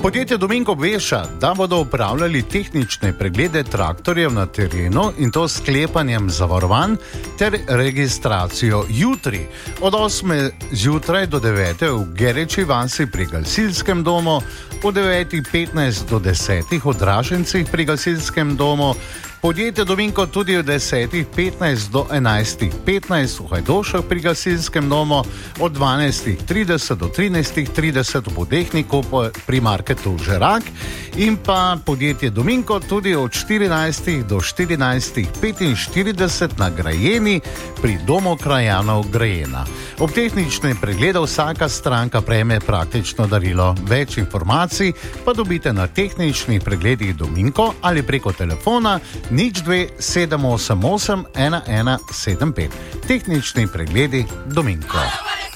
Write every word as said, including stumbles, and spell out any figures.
Podjetje Dominko obvešča, da bodo upravljali tehnične preglede traktorjev na terenu in to s sklepanjem zavarovanj ter registracijo jutri od osme zjutraj do devete v Gereči vasi pri gasilskem domu, od devetih petnajst do desetih v Dražencih pri gasilskem domu, podjetje Dominko tudi od desetih petnajst do enajstih petnajst v Hajdošah pri gasilskem domu, od dvanajstih trideset do trinajstih trideset v Budehniku pri marketu Žerak in pa podjetje Dominko tudi od štirinajstih do štirinajstih petinštirideset na Grajeni pri domu krajanov Grajena. Ob tehničnem pregledu vsaka stranka prejme praktično darilo. Več informacij pa dobite na tehničnih pregledih Dominko ali preko telefona nič dve sedem osem osem ena ena sedem pet. Tehnični pregledi Dominko.